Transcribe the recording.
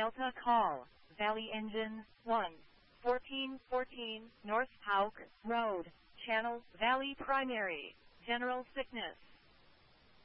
Delta call, Valley Engine 1, 1414 North Houck Road, Channel Valley Primary, General Sickness.